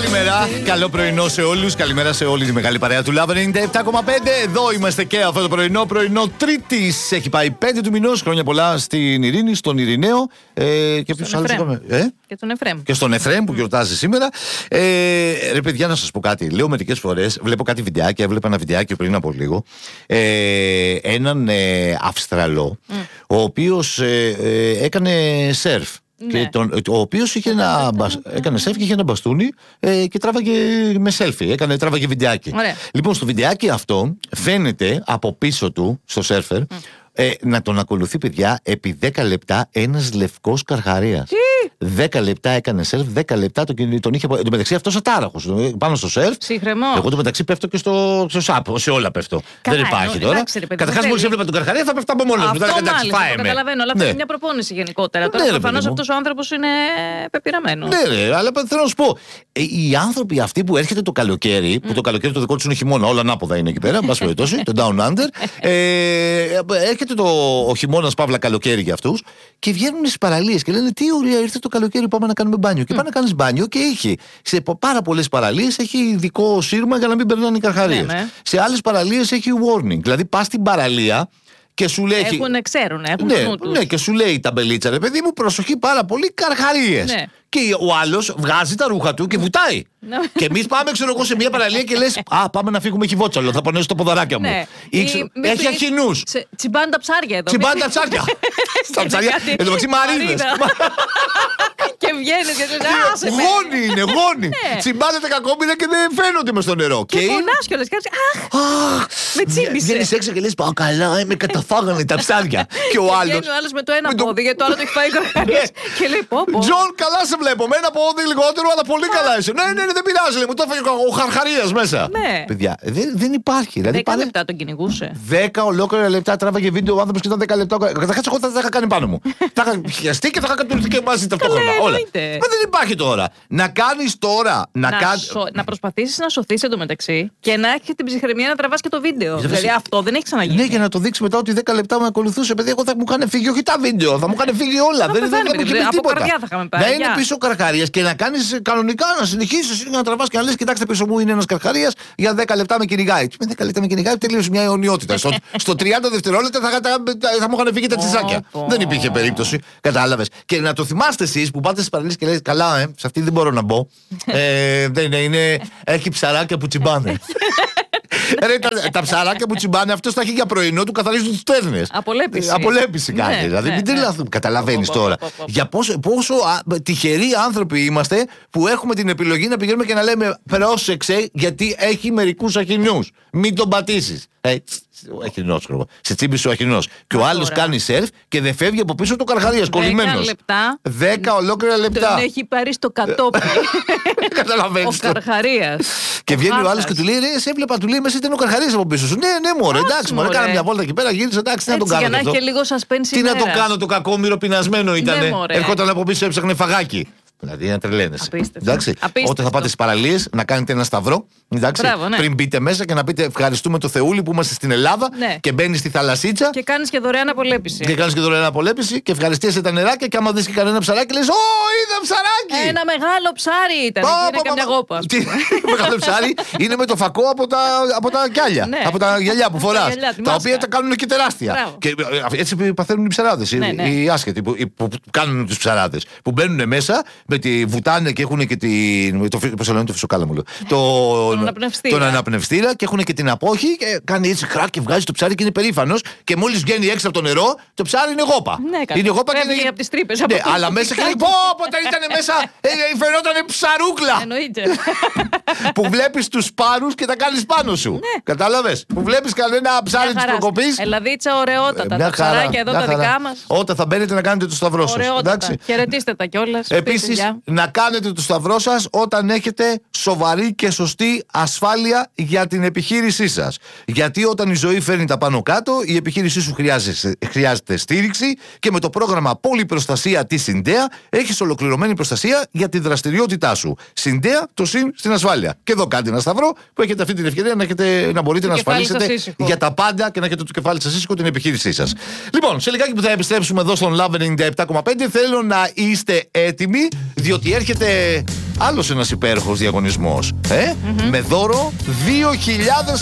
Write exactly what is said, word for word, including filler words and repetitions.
Καλημέρα, καλό πρωινό σε όλους. Καλημέρα σε όλη τη μεγάλη παρέα του Love ενενήντα επτά κόμμα πέντε. Εδώ είμαστε και αυτό το πρωινό, πρωινό Τρίτης. Έχει πάει πέντε του μηνός. Χρόνια πολλά στην Ειρήνη, στον Ειρηναίο ε, και ποιους άλλους είπαμε. Ε? Και τον Εφραίμ. Και στον Εφραίμ που γιορτάζει σήμερα. Ε, ρε παιδιά, να σας πω κάτι. Λέω μερικές φορές, βλέπω κάτι βιντεάκι, έβλεπα ένα βιντεάκι πριν από λίγο. Ε, έναν ε, Αυστραλό, mm. ο οποίος ε, ε, έκανε σερφ. Ναι. Και τον, ο οποίος είχε ένα, έκανε σέλφι και είχε ένα μπαστούνι ε, και τράβαγε με σέλφι. Έκανε, τράβαγε βιντεάκι. Ωραία. Λοιπόν, στο βιντεάκι αυτό φαίνεται από πίσω του, στο σέρφερ, mm. ε, να τον ακολουθεί, παιδιά, επί δέκα λεπτά ένας λευκός καρχαρίας. δέκα λεπτά έκανε σερφ, δέκα λεπτά τον, τον είχε. Εν τω μεταξύ αυτός ατάραχος. Πάνω στο σερφ. Σύγχρεμο. Εγώ το μεταξύ πέφτω και στο, στο σαπ. Σε όλα πέφτω. Καλά, δεν υπάρχει εννοώ, τώρα. Καταρχάς, μόλις έβλεπα τον καρχαρία θα πέφτα από μόνος μου. Αυτό μάλιστα, το καταλαβαίνω. Αλλά αυτό είναι μια προπόνηση γενικότερα. Τώρα προφανώς αυτός ο άνθρωπος είναι πεπειραμένος. Ναι, ρε, αλλά θέλω να σου πω. Οι άνθρωποι αυτοί που έρχεται το καλοκαίρι, που το καλοκαίρι το δικό του είναι χειμώνα, όλα ανάποδα είναι εκεί πέρα, εν πάση περιπτώσει, το Down Under. Έρχεται ο χειμώνας, παύλα καλοκαίρι για αυτούς και βγαίνουν στις παραλίες και λένε τι ωραία ήρθε το καλοκαίρι, πάμε να κάνουμε μπάνιο. Και πάνε να κάνεις μπάνιο και έχει σε πάρα πολλές παραλίες έχει ειδικό σύρμα για να μην περνάνε οι καρχαρίες. Ναι, ναι. Σε άλλες παραλίες έχει warning. Δηλαδή πας στην παραλία και σου λέει. Έχουν, ξέρουν, έχουν ναι, νου τους. ναι, και σου λέει η ταμπελίτσα, ρε παιδί μου, προσοχή πάρα πολύ, καρχαρίες. Ναι. Και ο άλλος βγάζει τα ρούχα του και βουτάει. Ναι. Και εμείς πάμε, ξέρω εγώ, σε μια παραλία και λες α, πάμε να φύγουμε, έχει βότσαλο, θα πονέσω τα ποδαράκια μου. Ναι. Ήξε... Έχει αχινούς. Τσιμπάνε τα ψάρια εδώ. Τσιμπάνε τα ψάρια. Τα ψάρια, εν τω μεταξύ μαρίδες. Και βγαίνεις και λες άσε με. Γόνοι είναι, γόνοι. Τσιμπάνε τα κακόμοιρα και δεν φαίνονται μες στο νερό. Και πονάς κιόλας και αχ, με τσίμπησε. Βγαίνεις έξω και λες πάω καλά, με καταφάγανε τα ψάρια. Και ο άλλος. Βγαίνει ο άλλος με το ένα πόδι, γιατί το άλλο το έχει φάει καρχαρίες. Και λέει πω πω. Τζον, καλά σε βλέπω. Με ένα πόδι λιγότερο, αλλά πολύ καλά είσαι. Ναι, ναι, δεν πειράζει, μου το έφαγε ο Χαρχαρίας μέσα. Παιδιά, δεν υπάρχει. δέκα λεπτά τον κυνηγούσε. δέκα ολόκληρα λεπτά τράβαγε βίντεο ο άνθρωπος και ήταν δέκα λεπτά. Καταρχάς, εγώ θα τα είχα κάνει πάνω μου. Θα είχα πιαστεί και θα είχα κατουρθεί και μαζί ταυτόχρονα. Όλα. Μα δεν υπάρχει τώρα. Να κάνεις τώρα. Να, να, κάν... σω... να προσπαθήσεις να σωθείς εντωμεταξύ και να έχεις την ψυχραιμία να τραβάς και το βίντεο. Για δηλαδή αυτό δεν έχει ξαναγίνει. Ναι, για να το δείξει μετά ότι δέκα λεπτά με ακολουθούσε. Παιδί, εγώ θα μου είχαν φύγει όχι τα βίντεο, θα μου είχαν φύγει όλα. Δεν θα μου είχε τίποτα. Να είναι πίσω ο Καρχαρίας και να κάνεις κανονικά να συνεχίσεις να τραβάς και να λες κοιτάξτε πίσω μου είναι ένας Καρχαρίας για δέκα λεπτά με κυνηγάει. Με δέκα λεπτά με κυνηγάει τελείωσε μια αιωνιότητα. Στο, στο τριάντα δευτερόλεπτα θα, θα, θα μου είχαν φύγει τα τσιζάκια. Δεν υπήρχε περίπτωση. Κατάλαβες. Και να το θυμάστε εσείς που πάτε στις παραλίες και λέτε καλά, ε, σε αυτή δεν μπορώ να μπω. ε, δεν είναι, είναι, έχει ψαράκια που τσιμπάνε. Ρε, τα, τα ψαράκια που τσιμπάνε, αυτό τα έχει για πρωινό, του καθαρίζουν τους τέρνες. Απολέπιση. Απολέπιση κάνει. Ναι, δηλαδή, ναι, μην τρελαθούμε. Καταλαβαίνεις τώρα. Πω, πω, πω. Για πόσο, πόσο α, τυχεροί άνθρωποι είμαστε που έχουμε την επιλογή να πηγαίνουμε και να λέμε πρόσεξε, γιατί έχει μερικούς αχινούς. Μην τον πατήσεις. Ε, αχινός, σε τσίμπησε ο αχινός. Και ο άλλος κάνει σερφ και δεν φεύγει από πίσω του Καρχαρίας, κολλημένος. δέκα λεπτά. δέκα ολόκληρα λεπτά. Τον έχει πάρει στο κατόπι. Καταλαβαίνεις. Ο Καρχαρίας. Και βγαίνει ο άλλος και του λέει: ρε, σε έβλεπα, του λέει μέσα ήταν ο Καρχαρίας από πίσω σου. Ναι, ναι, μωρέ, εντάξει, μωρέ, κάνα μια βόλτα εκεί πέρα, γύρισε, εντάξει, τι να τον κάνω. Για να έχει και λίγο suspense. Τι να τον κάνω, το κακόμοιρο πεινασμένο ήταν. Έρχονταν από πίσω, έψαχνε φαγάκι. Δηλαδή να τρελαίνεσαι. Εντάξει. Όταν θα πάτε στις παραλίες να κάνετε ένα σταυρό. Εντάξει, μπράβο, ναι. Πριν μπείτε μέσα και να πείτε ευχαριστούμε το Θεούλη που είμαστε στην Ελλάδα, ναι. Και μπαίνεις στη θαλασσίτσα. Και κάνεις και δωρεάν απολέπιση. Και κάνεις και δωρεάν απολέπιση και ευχαριστήσεις τα νεράκια. Και άμα δεις και κανένα ψαράκι, λες: Ω, είδα ψαράκι! Ένα μεγάλο ψάρι ήταν. Είναι καμιά γόπα. Μεγάλο ψάρι είναι με το φακό από τα, από τα κιάλια. Ναι. Από τα γυαλιά που φοράς. Τα οποία τα κάνουν και τεράστια. Και έτσι παθαίνουν οι ψαράδες. Οι άσχετοι που κάνουν τους ψαράδες. Που μπαίνουν μέσα. Με τη βουτάνε και έχουν και την. Το, πώς το λένε, το φυσοκάλαμο. Το, τον, αναπνευστήρα. τον αναπνευστήρα και έχουν και την απόχη. Και κάνει έτσι κράκ και βγάζει το ψάρι και είναι περήφανος. Και μόλις βγαίνει έξω από το νερό, το ψάρι είναι γόπα. Ναι, είναι γόπα και είναι από τις τρύπες. Ναι, αλλά μέσα και λέει: Πω, όταν ήταν μέσα, ε, φαινόταν ψαρούκλα. Εννοείται. Που βλέπεις τους σπάρους και τα κάνεις πάνω σου. Ναι. Κατάλαβες. Που βλέπεις κανένα ψάρι της προκοπής. Ελαδίτσα, ωραιότατα. Τα ψαράκια εδώ τα δικά μας. Όταν θα μπαίνετε να κάνετε το σταυρό σας. Χαιρετίστε τα κιόλας. Επίσης, να κάνετε το σταυρό σας όταν έχετε σοβαρή και σωστή ασφάλεια για την επιχείρησή σας. Γιατί όταν η ζωή φέρνει τα πάνω κάτω, η επιχείρησή σου χρειάζεται, χρειάζεται στήριξη και με το πρόγραμμα Πολυπροστασία της Συντέα έχεις ολοκληρωμένη προστασία για τη δραστηριότητά σου. Συντέα, το συν στην ασφάλεια. Και εδώ κάντε ένα σταυρό που έχετε αυτή την ευκαιρία να, έχετε, να μπορείτε το να ασφαλίσετε για τα πάντα και να έχετε το κεφάλι σας ήσυχο την επιχείρησή σας. Λοιπόν, σε λιγάκι που θα επιστρέψουμε εδώ στον Love ενενήντα επτά κόμμα πέντε θέλω να είστε έτοιμοι διότι έρχεται άλλος ένας υπέροχος διαγωνισμός. Ε? Mm-hmm. Με δώρο δύο χιλιάδες